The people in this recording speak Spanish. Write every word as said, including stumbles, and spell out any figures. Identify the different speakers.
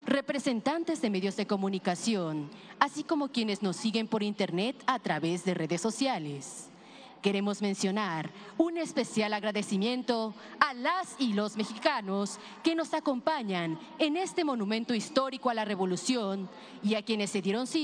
Speaker 1: representantes de medios de comunicación, así como quienes nos siguen por internet a través de redes sociales. Queremos mencionar un especial agradecimiento a las y los mexicanos que nos acompañan en este monumento histórico a la revolución y a quienes se dieron cita